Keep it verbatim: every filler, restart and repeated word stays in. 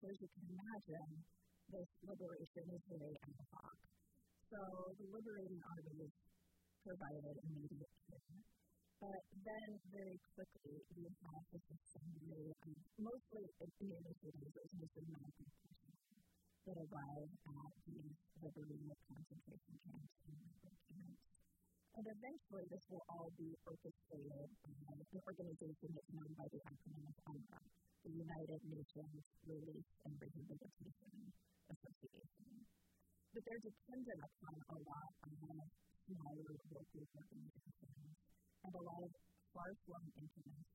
so as you can imagine, this liberation is very ad hoc. So the liberating armies provided immediate care. But then very quickly we have this assembly of mostly in the initial days, it was mostly medical personnel that arrive at these liberated concentration camps and labor camps. And eventually this will all be orchestrated by an organization that's known by the acronym of UNRWA, the United Nations Relief and Rehabilitation Association. But they're dependent upon a lot of smaller local organizations and a lot of far-flung international